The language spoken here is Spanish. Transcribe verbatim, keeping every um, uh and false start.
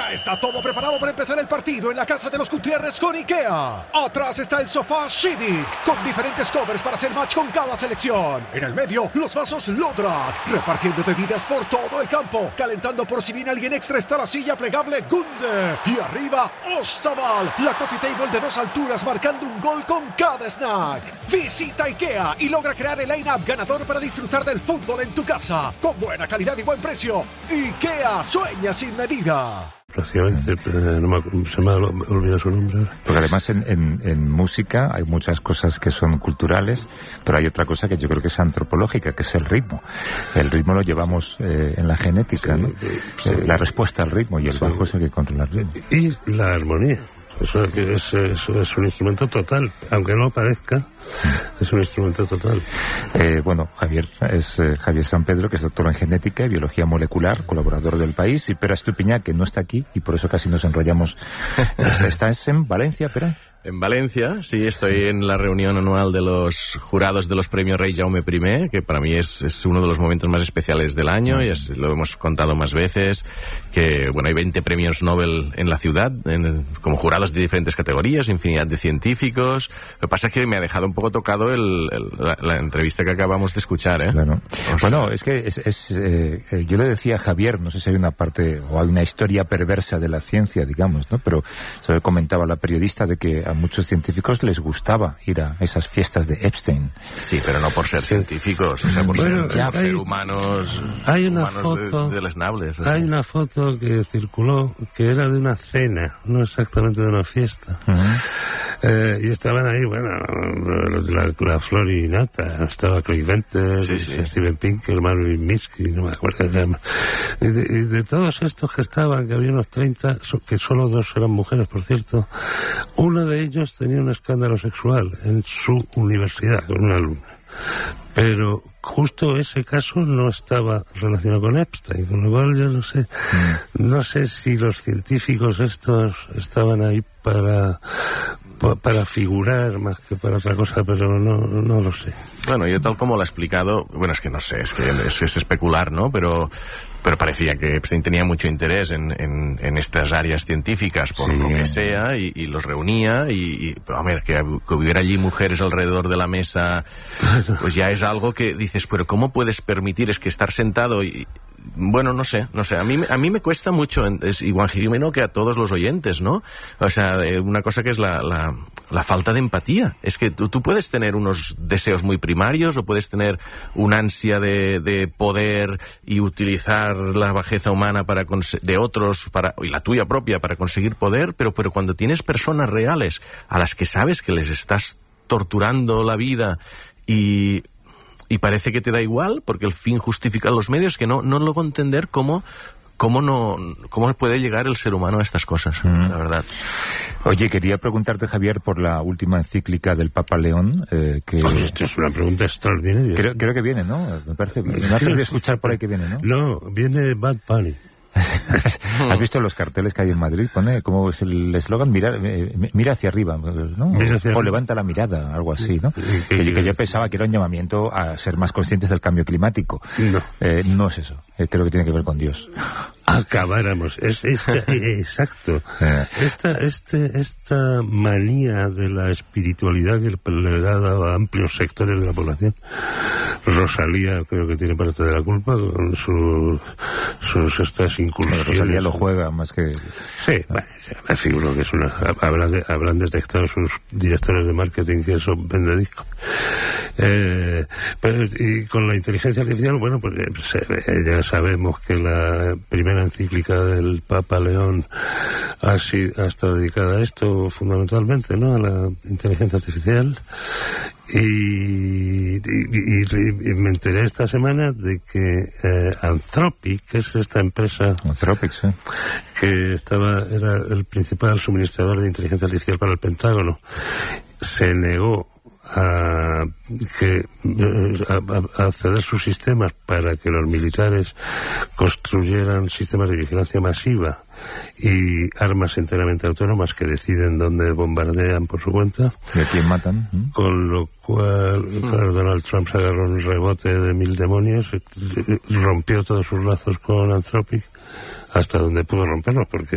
Ya está todo preparado para empezar el partido en la casa de los Gutiérrez con IKEA. Atrás está el sofá Civic, con diferentes covers para hacer match con cada selección. En el medio, los vasos Lodrat, repartiendo bebidas por todo el campo. Calentando por si viene alguien extra está la silla plegable Gunde. Y arriba, Ostaval, la coffee table de dos alturas marcando un gol con cada snack. Visita IKEA y logra crear el line-up ganador para disfrutar del fútbol en tu casa. Con buena calidad y buen precio. IKEA, sueña sin medida. Prácticamente, no me, se me ha olvidado su nombre. Porque además en, en, en música hay muchas cosas que son culturales, pero hay otra cosa que yo creo que es antropológica, que es el ritmo. El ritmo lo llevamos eh, en la genética, sí, ¿no? Sí. Eh, la respuesta al ritmo, y el sí. bajo es el que controla el ritmo. Y la armonía. Eso es, es, es, es un instrumento total, aunque no parezca, es un instrumento total. Eh, bueno, Javier es eh, Javier San Pedro, que es doctor en genética y biología molecular, colaborador del País, y Pera Estupiñán, que no está aquí, y por eso casi nos enrollamos. ¿Estás en Valencia, Pera? En Valencia, sí, estoy en la reunión anual de los jurados de los premios Rey Jaume I, que para mí es, es uno de los momentos más especiales del año, y es, lo hemos contado más veces, que bueno, hay veinte premios Nobel en la ciudad, en, como jurados de diferentes categorías, infinidad de científicos. Lo que pasa es que me ha dejado un poco tocado el, el, la, la entrevista que acabamos de escuchar, ¿eh? Claro. O sea, bueno, es que es, es, eh, yo le decía a Javier, no sé si hay una parte, o hay una historia perversa de la ciencia, digamos, ¿no? Pero se lo comentaba la periodista de que a muchos científicos les gustaba ir a esas fiestas de Epstein. Sí, pero no por ser sí. científicos, o sea, por bueno, ser, hay, ser humanos, hay una humanos foto, de, de lesnables. Hay una foto que circuló que era de una cena, no exactamente de una fiesta. Uh-huh. Eh, y estaban ahí, bueno, la, la flor y nata, estaba Craig Venter, sí, sí. Steven Pinker, Marvin Minsky, no me acuerdo. Y de, y de todos estos que estaban, que había unos treinta, que solo dos eran mujeres, por cierto, uno de ellos tenía un escándalo sexual en su universidad con una alumna. Pero justo ese caso no estaba relacionado con Epstein, con lo cual yo no sé, mm. no sé si los científicos estos estaban ahí para para figurar más que para otra cosa, pero no, no lo sé. Bueno, yo tal como lo he explicado, bueno, es que no sé, es que es, es especular, ¿no? Pero pero parecía que Epstein tenía mucho interés en, en, en estas áreas científicas, por sí. lo que sea, y, y los reunía, y, y a ver, que, que hubiera allí mujeres alrededor de la mesa, pues ya es algo que dices, pero ¿cómo puedes permitir? Es que estar sentado y... Bueno, no sé, no sé. A mí, a mí me cuesta mucho, es igual que a todos los oyentes, ¿no? O sea, una cosa que es la, la, la falta de empatía. Es que tú, tú puedes tener unos deseos muy primarios o puedes tener una ansia de, de poder y utilizar la bajeza humana para de otros para y la tuya propia para conseguir poder, pero, pero cuando tienes personas reales a las que sabes que les estás torturando la vida y... y parece que te da igual porque el fin justifica los medios, que no no logro entender cómo cómo no cómo puede llegar el ser humano a estas cosas, mm. la verdad. Oye, quería preguntarte, Javier, por la última encíclica del Papa León, eh, que Oye, esto es una pregunta extraordinaria. Creo, creo que viene, ¿no? Me parece. Me has de escuchar por ahí que viene, ¿no? No, viene Bad Bunny. ¿Has visto los carteles que hay en Madrid? Pone como es el eslogan, mira, mira hacia arriba, ¿no? Mira hacia o, o levanta la mirada, algo así, ¿no? Que, que yo pensaba que era un llamamiento a ser más conscientes del cambio climático. No, eh, no es eso. Eh, creo que tiene que ver con Dios. Acabáramos. Es, esta, exacto. Esta, este, esta manía de la espiritualidad que le da a amplios sectores de la población. Rosalía creo que tiene parte de la culpa con sus, sus estas incursiones. Rosalía lo juega más que... Sí, bueno, me figuro que es una... Habrán, de, habrán detectado sus directores de marketing que eso vende discos. Eh, pero, y con la inteligencia artificial, bueno, pues eh, ya sabemos que la primera encíclica del Papa León ha, sido, ha estado dedicada a esto fundamentalmente, ¿no? A la inteligencia artificial. Y, y, y, y me enteré esta semana de que eh, Anthropic, que es esta empresa Anthropic, sí. que estaba era el principal suministrador de inteligencia artificial para el Pentágono, se negó a que a, a ceder sus sistemas para que los militares construyeran sistemas de vigilancia masiva y armas enteramente autónomas que deciden dónde bombardean por su cuenta. ¿Y a quién matan? ¿Mm? Con lo cual, claro, Donald Trump se agarró un rebote de mil demonios, rompió todos sus lazos con Anthropic hasta donde pudo romperlos, porque